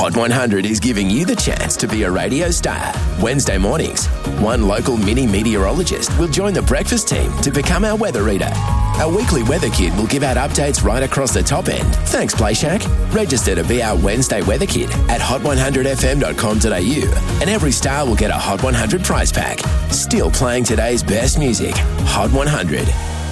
Hot 100 is giving you the chance to be a radio star. Wednesday mornings, one local mini meteorologist will join the breakfast team to become our weather reader. Our weekly weather kid will give out updates right across the top end. Thanks, PlayShack. Register to be our Wednesday weather kid at hot100fm.com.au, and every star will get a Hot 100 prize pack. Still playing today's best music. Hot 100.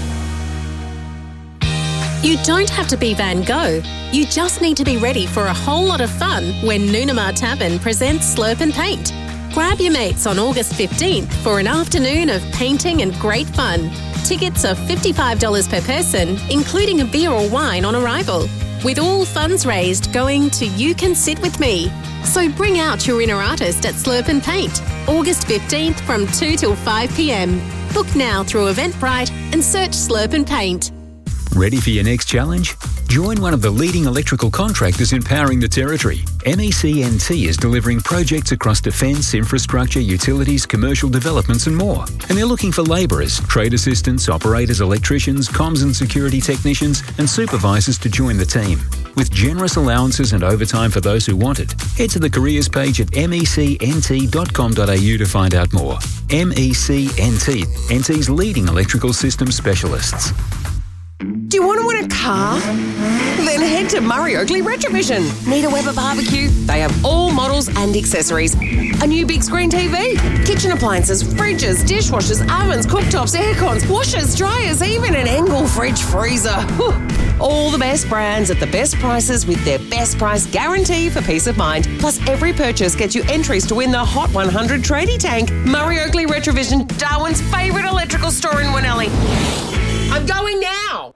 You don't have to be Van Gogh. You just need to be ready for a whole lot of fun when Noonamar Tavern presents Slurp and Paint. Grab your mates on August 15th for an afternoon of painting and great fun. Tickets are $55 per person, including a beer or wine on arrival, with all funds raised going to You Can Sit With Me. So bring out your inner artist at Slurp and Paint, August 15th from 2 till 5 p.m. Book now through Eventbrite and search Slurp and Paint. Ready for your next challenge? Join one of the leading electrical contractors empowering the Territory. MECNT is delivering projects across defence, infrastructure, utilities, commercial developments and more. And they're looking for labourers, trade assistants, operators, electricians, comms and security technicians and supervisors to join the team. With generous allowances and overtime for those who want it, head to the careers page at mecnt.com.au to find out more. MECNT, NT's leading electrical systems specialists. Do you want to win a car? Then head to Murray Oakley Retrovision. Need a Weber barbecue? They have all models and accessories. A new big screen TV, kitchen appliances, fridges, dishwashers, ovens, cooktops, aircons, washers, dryers, even an Engel fridge freezer. Whew. All the best brands at the best prices with their best price guarantee for peace of mind. Plus, every purchase gets you entries to win the Hot 100 tradie tank. Murray Oakley Retrovision, Darwin's favourite electrical store in Winnelly. I'm going now.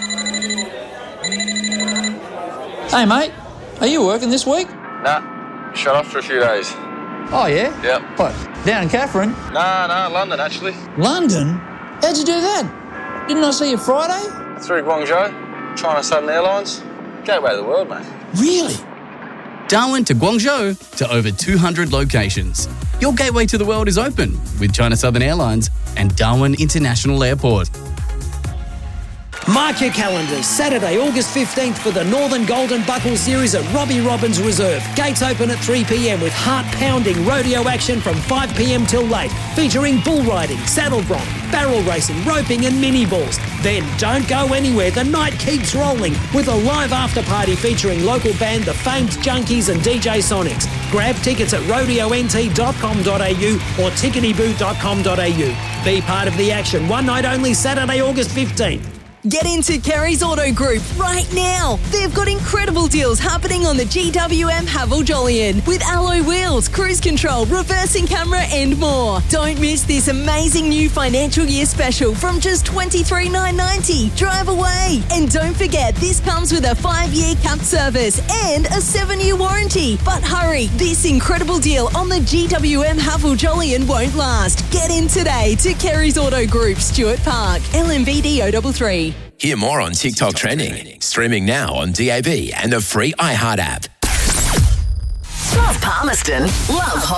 Hey, mate, are you working this week? Nah, shut off for a few days. Oh, yeah? Yep. What, down in Catherine? Nah, London, actually. London? How'd you do that? Didn't I see you Friday? Through Guangzhou, China Southern Airlines. Gateway to the world, mate. Really? Darwin to Guangzhou to over 200 locations. Your gateway to the world is open with China Southern Airlines and Darwin International Airport. Mark your calendars. Saturday, August 15th for the Northern Golden Buckle Series at Robbie Robbins Reserve. Gates open at 3 p.m. with heart-pounding rodeo action from 5 p.m. till late, featuring bull riding, saddle bronc, barrel racing, roping and mini balls. Then don't go anywhere. The night keeps rolling with a live after-party featuring local band The Famed Junkies and DJ Sonics. Grab tickets at rodeont.com.au or ticketyboot.com.au. Be part of the action. One night only, Saturday, August 15th. Get into Kerry's Auto Group right now. They've got incredible deals happening on the GWM Haval Jolyon with alloy wheels, cruise control, reversing camera and more. Don't miss this amazing new financial year special from just $23,990. Drive away. And don't forget, this comes with a 5-year capped service and a 7-year warranty. But hurry, this incredible deal on the GWM Haval Jolyon won't last. Get in today to Kerry's Auto Group, Stuart Park, LMVD 033. Hear more on TikTok Trending. Streaming now on DAB and the free iHeart app. Love Palmerston. Love Hot.